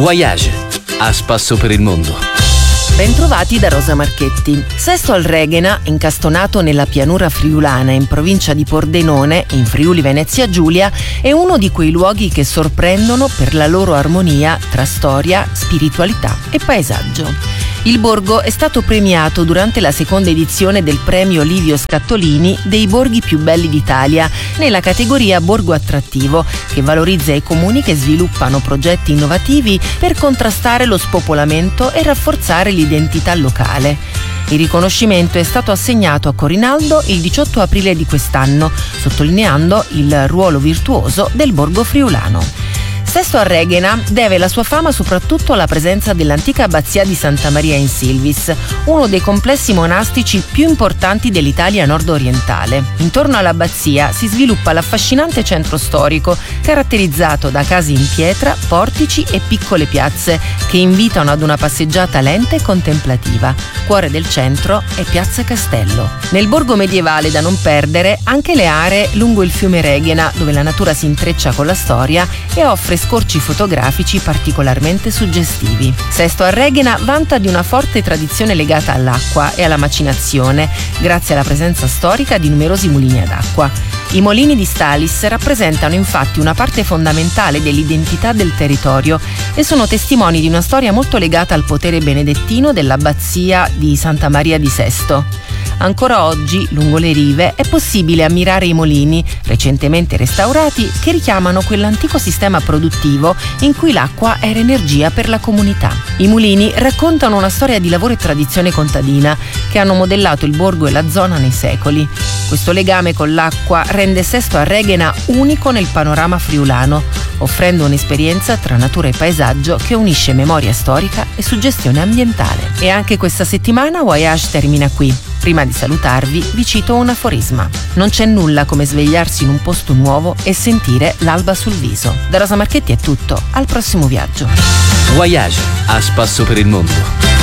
Voyage, a spasso per il mondo. Bentrovati da Rosa Marchetti. Sesto al Reghena, incastonato nella pianura friulana in provincia di Pordenone, in Friuli Venezia Giulia, è uno di quei luoghi che sorprendono per la loro armonia tra storia, spiritualità e paesaggio. Il borgo è stato premiato durante la seconda edizione del premio Livio Scattolini dei borghi più belli d'Italia nella categoria Borgo Attrattivo, che valorizza i comuni che sviluppano progetti innovativi per contrastare lo spopolamento e rafforzare l'identità locale. Il riconoscimento è stato assegnato a Corinaldo il 18 aprile di quest'anno, sottolineando il ruolo virtuoso del borgo friulano. Sesto al Reghena deve la sua fama soprattutto alla presenza dell'antica abbazia di Santa Maria in Silvis, uno dei complessi monastici più importanti dell'Italia nord-orientale. Intorno all'abbazia si sviluppa l'affascinante centro storico, caratterizzato da case in pietra, portici e piccole piazze che invitano ad una passeggiata lenta e contemplativa. Cuore del centro è Piazza Castello. Nel borgo medievale da non perdere anche le aree lungo il fiume Reghena, dove la natura si intreccia con la storia e offre scorci fotografici particolarmente suggestivi. Sesto al Reghena vanta di una forte tradizione legata all'acqua e alla macinazione, grazie alla presenza storica di numerosi mulini ad acqua. I mulini di Stalis rappresentano infatti una parte fondamentale dell'identità del territorio e sono testimoni di una storia molto legata al potere benedettino dell'abbazia di Santa Maria di Sesto. Ancora oggi, lungo le rive, è possibile ammirare i mulini, recentemente restaurati, che richiamano quell'antico sistema produttivo in cui l'acqua era energia per la comunità. I mulini raccontano una storia di lavoro e tradizione contadina che hanno modellato il borgo e la zona nei secoli. Questo legame con l'acqua rende Sesto al Reghena unico nel panorama friulano, offrendo un'esperienza tra natura e paesaggio che unisce memoria storica e suggestione ambientale. E anche questa settimana Voyage termina qui. Prima di salutarvi vi cito un aforisma: non c'è nulla come svegliarsi in un posto nuovo e sentire l'alba sul viso. Da Rosa Marchetti è tutto, al prossimo viaggio. Voyage, a spasso per il mondo.